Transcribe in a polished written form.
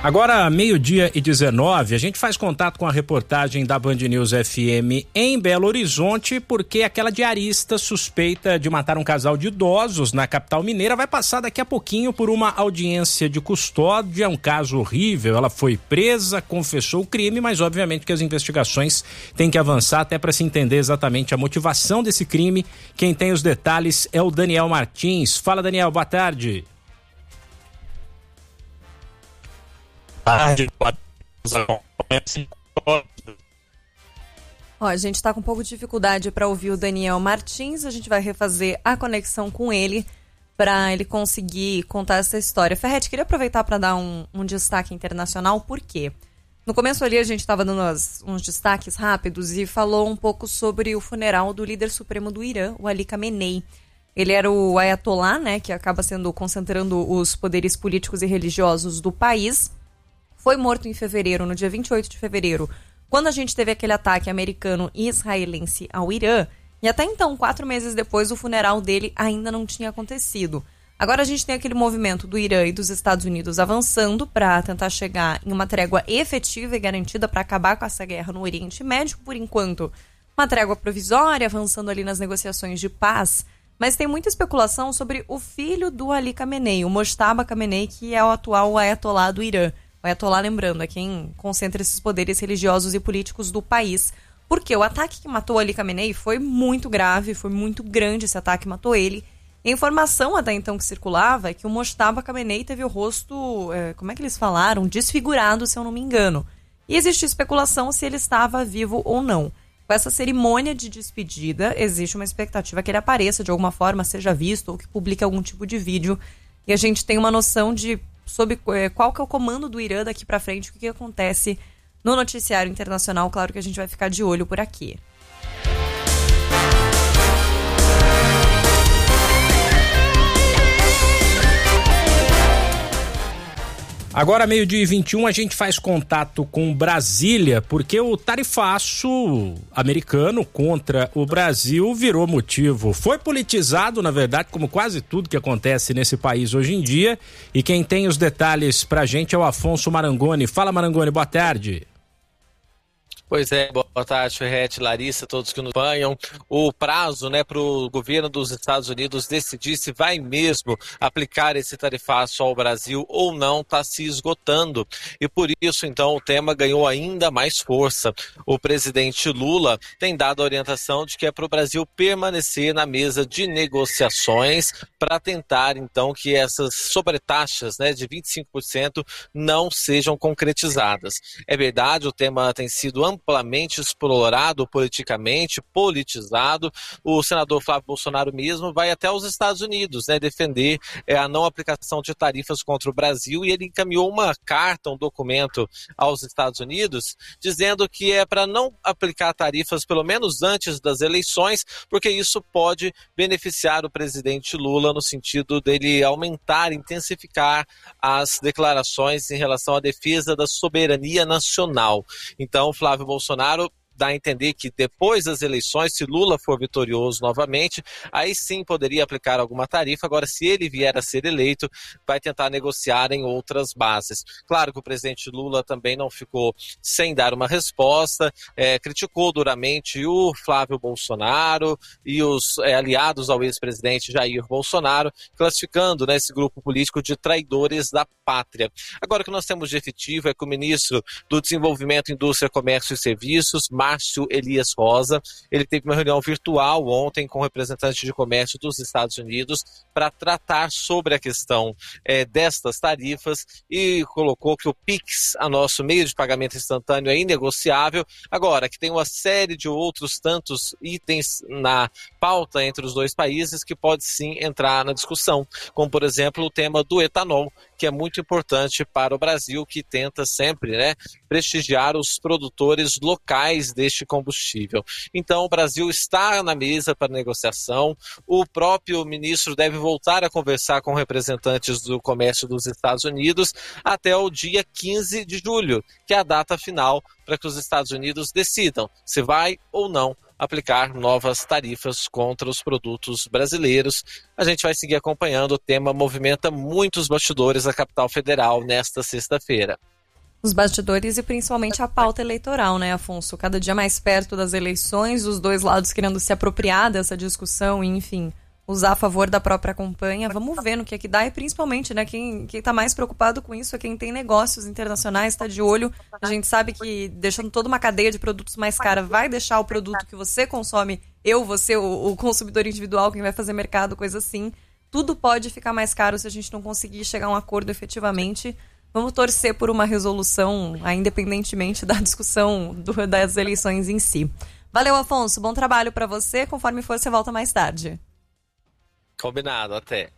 Agora, 12:19, a gente faz contato com a reportagem da Band News FM em Belo Horizonte, porque aquela diarista suspeita de matar um casal de idosos na capital mineira vai passar daqui a pouquinho por uma audiência de custódia. É um caso horrível. Ela foi presa, confessou o crime, mas obviamente que as investigações têm que avançar até para se entender exatamente a motivação desse crime. Quem tem os detalhes é o Daniel Martins. Fala, Daniel, boa tarde. A gente está com um pouco de dificuldade para ouvir o Daniel Martins. A gente vai refazer a conexão com ele para ele conseguir contar essa história. Ferretti, queria aproveitar para dar um destaque internacional, por quê? No começo ali a gente estava dando uns destaques rápidos e falou um pouco sobre o funeral do líder supremo do Irã, o Ali Khamenei. Ele era o ayatolá, né, que acaba concentrando os poderes políticos e religiosos do país. Foi morto em fevereiro, no dia 28 de fevereiro, quando a gente teve aquele ataque americano e israelense ao Irã. E até então, 4 meses depois, o funeral dele ainda não tinha acontecido. Agora a gente tem aquele movimento do Irã e dos Estados Unidos avançando para tentar chegar em uma trégua efetiva e garantida para acabar com essa guerra no Oriente Médio, por enquanto. Uma trégua provisória, avançando ali nas negociações de paz. Mas tem muita especulação sobre o filho do Ali Khamenei, o Mojtaba Khamenei, que é o atual ayatolá do Irã. O ayatolá, lembrando, é quem concentra esses poderes religiosos e políticos do país. Porque o ataque que matou Ali Khamenei foi muito grave, foi muito grande esse ataque, matou ele. E a informação até então que circulava é que o Mojtaba Khamenei teve o rosto, como é que eles falaram? Desfigurado, se eu não me engano. E existe especulação se ele estava vivo ou não. Com essa cerimônia de despedida, existe uma expectativa que ele apareça de alguma forma, seja visto ou que publique algum tipo de vídeo. E a gente tem uma noção sobre qual que é o comando do Irã daqui pra frente, o que acontece no noticiário internacional. Claro que a gente vai ficar de olho por aqui. Agora, 12:21, a gente faz contato com Brasília, porque o tarifaço americano contra o Brasil virou motivo. Foi politizado, na verdade, como quase tudo que acontece nesse país hoje em dia. E quem tem os detalhes pra gente é o Afonso Marangoni. Fala, Marangoni, boa tarde. Pois é, boa tarde, Ferretti, Larissa, todos que nos acompanham. O prazo, para o governo dos Estados Unidos decidir se vai mesmo aplicar esse tarifaço ao Brasil ou não está se esgotando. E por isso, então, o tema ganhou ainda mais força. O presidente Lula tem dado a orientação de que é para o Brasil permanecer na mesa de negociações para tentar, então, que essas sobretaxas, de 25% não sejam concretizadas. É verdade, o tema tem sido amplamente explorado politicamente, politizado. O senador Flávio Bolsonaro mesmo vai até os Estados Unidos, defender a não aplicação de tarifas contra o Brasil, e ele encaminhou uma carta, um documento aos Estados Unidos, dizendo que é para não aplicar tarifas pelo menos antes das eleições, porque isso pode beneficiar o presidente Lula no sentido dele aumentar, intensificar as declarações em relação à defesa da soberania nacional. Então, Flávio Bolsonaro dá a entender que depois das eleições, se Lula for vitorioso novamente, aí sim poderia aplicar alguma tarifa. Agora, se ele vier a ser eleito, vai tentar negociar em outras bases. Claro que o presidente Lula também não ficou sem dar uma resposta, criticou duramente o Flávio Bolsonaro e os aliados ao ex-presidente Jair Bolsonaro, classificando esse grupo político de traidores da pátria. Agora, o que nós temos de efetivo é que o ministro do Desenvolvimento, Indústria, Comércio e Serviços, Márcio Elias Rosa, ele teve uma reunião virtual ontem com representantes de comércio dos Estados Unidos para tratar sobre a questão destas tarifas, e colocou que o PIX, a nosso meio de pagamento instantâneo, é inegociável. Agora, que tem uma série de outros tantos itens na pauta entre os dois países que pode sim entrar na discussão, como por exemplo o tema do etanol, que é muito importante para o Brasil, que tenta sempre prestigiar os produtores locais deste combustível. Então, o Brasil está na mesa para negociação. O próprio ministro deve voltar a conversar com representantes do comércio dos Estados Unidos até o dia 15 de julho, que é a data final para que os Estados Unidos decidam se vai ou não aplicar novas tarifas contra os produtos brasileiros. A gente vai seguir acompanhando. O tema movimenta muitos bastidores da capital federal nesta sexta-feira. Os bastidores e principalmente a pauta eleitoral, né, Afonso? Cada dia mais perto das eleições, os dois lados querendo se apropriar dessa discussão e, enfim, usar a favor da própria campanha. Vamos ver no que é que dá e principalmente, né, quem tá mais preocupado com isso é quem tem negócios internacionais, está de olho. A gente sabe que deixando toda uma cadeia de produtos mais cara vai deixar o produto que você consome, você, o consumidor individual, quem vai fazer mercado, coisa assim. Tudo pode ficar mais caro se a gente não conseguir chegar a um acordo efetivamente. Vamos torcer por uma resolução, independentemente da discussão das eleições em si. Valeu, Afonso. Bom trabalho para você. Conforme for, você volta mais tarde. Combinado, até.